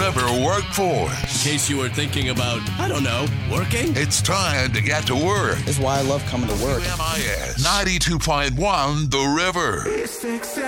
River Workforce. In case you were thinking about, I don't know, working. It's time to get to work. This is why I love coming to work. MIS 92.1 The River.